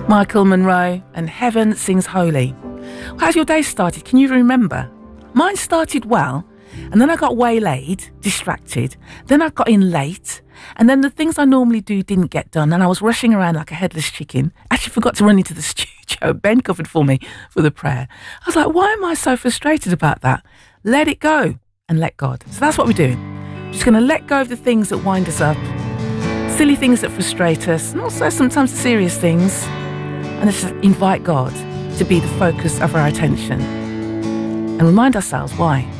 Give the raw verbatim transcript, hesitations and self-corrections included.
Michael Monroe and Heaven Sings Holy. How's your day started? Can you remember? Mine started well, and then I got waylaid, distracted. Then I got in late, and then the things I normally do didn't get done, and I was rushing around like a headless chicken. Actually forgot to run into the studio. Ben covered for me for the prayer. I was like, why am I so frustrated about that? Let it go and let God. So that's what we're doing. We're just going to let go of the things that wind us up, silly things that frustrate us, and also sometimes serious things, and just invite God to be the focus of our attention and remind ourselves why.